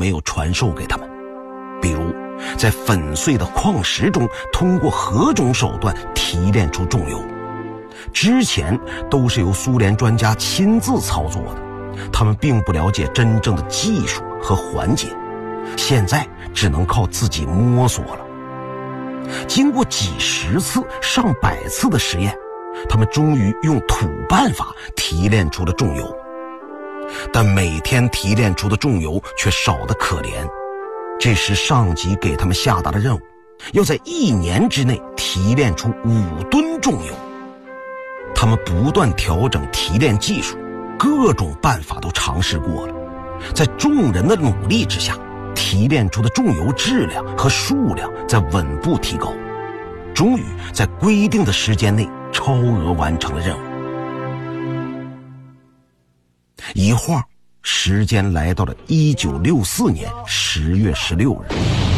没有传授给他们，比如在粉碎的矿石中通过何种手段提炼出重油，之前都是由苏联专家亲自操作的，他们并不了解真正的技术和环节，现在只能靠自己摸索了。经过几十次、上百次的实验，他们终于用土办法提炼出了重油，但每天提炼出的重油却少得可怜。这时上级给他们下达了任务，要在1年之内提炼出5吨重油。他们不断调整提炼技术，各种办法都尝试过了，在众人的努力之下，提炼出的重油质量和数量在稳步提高，终于在规定的时间内超额完成了任务。一晃时间来到了1964年10月16日，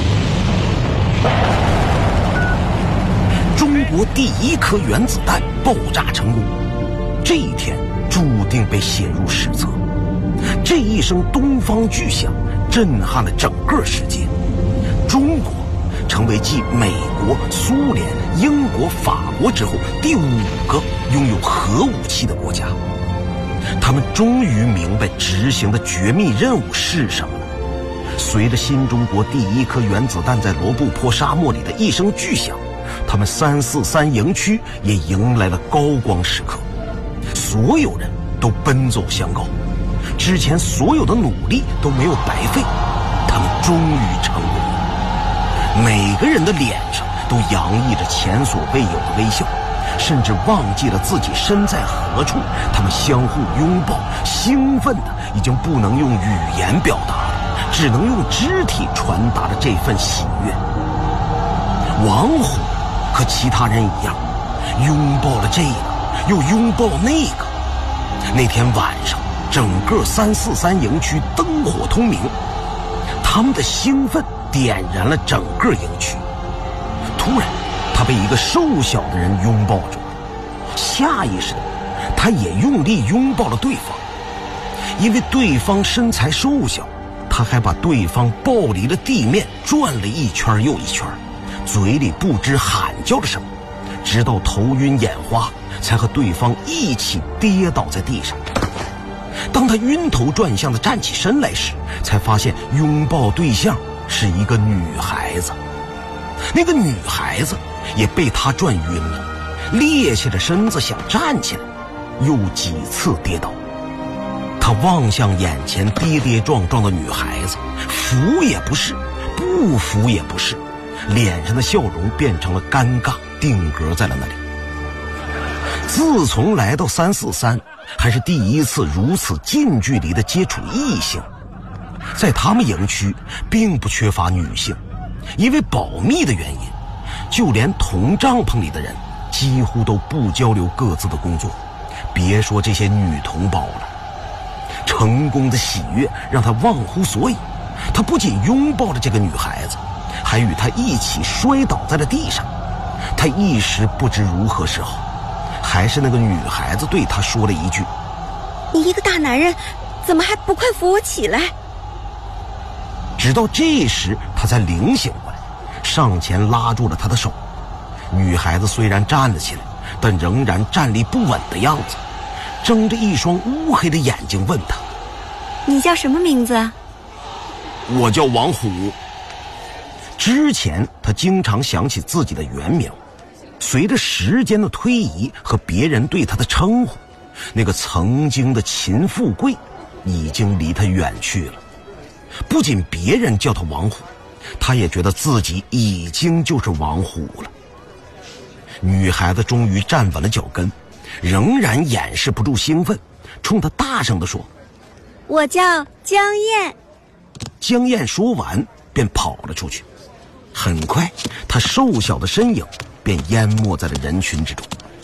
中国第1颗原子弹爆炸成功，这一天注定被写入史册。这一声东方巨响震撼了整个世界，中国成为继美国、苏联、英国、法国之后第5个拥有核武器的国家。他们终于明白执行的绝密任务是什么了。随着新中国第1颗原子弹在罗布泊沙漠里的一声巨响，他们343营区也迎来了高光时刻，所有人都奔走相告，之前所有的努力都没有白费，他们终于成功了。每个人的脸上都洋溢着前所未有的微笑，甚至忘记了自己身在何处，他们相互拥抱，兴奋的已经不能用语言表达了，只能用肢体传达着这份喜悦。王虎和其他人一样，拥抱了这个，又拥抱那个。那天晚上，整个343营区灯火通明，他们的兴奋点燃了整个营区。突然，他被一个瘦小的人拥抱住了，下意识的，他也用力拥抱了对方。因为对方身材瘦小，他还把对方抱离了地面，转了一圈又一圈，嘴里不知喊叫了什么，直到头晕眼花，才和对方一起跌倒在地上。当他晕头转向的站起身来时，才发现拥抱对象是一个女孩子。那个女孩子也被他转晕了，趔趄着身子想站起来，又几次跌倒。他望向眼前跌跌撞撞的女孩子，服也不是，不服也不是，脸上的笑容变成了尴尬，定格在了那里。自从来到343，还是第一次如此近距离地接触异性。在他们营区并不缺乏女性，因为保密的原因，就连同帐篷里的人几乎都不交流各自的工作，别说这些女同胞了。成功的喜悦让他忘乎所以，他不仅拥抱了这个女孩子，还与她一起摔倒在了地上。他一时不知如何是好，还是那个女孩子对他说了一句：“ 你一个大男人，怎么还不快扶我起来？” 直到这时他才灵醒过来，上前拉住了他的手。女孩子虽然站了起来，但仍然站立不稳的样子，睁着一双乌黑的眼睛问他：“ 你叫什么名字啊？”“ 我叫王虎。”之前他经常想起自己的原名，随着时间的推移和别人对他的称呼，那个曾经的秦富贵已经离他远去了。不仅别人叫他王虎，他也觉得自己已经就是王虎了。女孩子终于站稳了脚跟，仍然掩饰不住兴奋，冲他大声地说：“ 我叫江燕。” 江燕说完便跑了出去。很快，她瘦小的身影便淹没在了人群之中。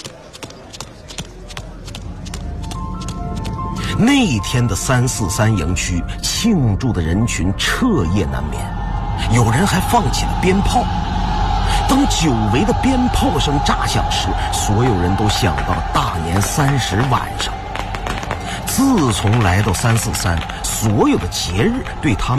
那天的343营区庆祝的人群彻夜难眠，有人还放起了鞭炮。当久违的鞭炮声炸响时，所有人都想到了大年30晚上。自从来到343，所有的节日对他们